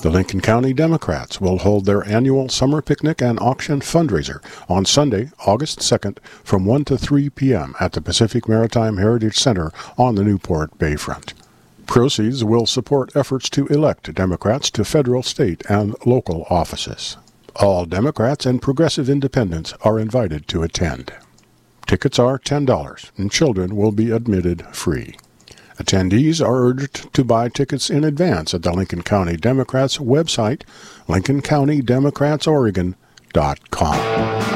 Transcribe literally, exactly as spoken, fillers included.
The Lincoln County Democrats will hold their annual summer picnic and auction fundraiser on Sunday, August second, from one to three p.m. at the Pacific Maritime Heritage Center on the Newport Bayfront. Proceeds will support efforts to elect Democrats to federal, state, and local offices. All Democrats and progressive independents are invited to attend. Tickets are ten dollars, and children will be admitted free. Attendees are urged to buy tickets in advance at the Lincoln County Democrats website, lincoln county democrats oregon dot com.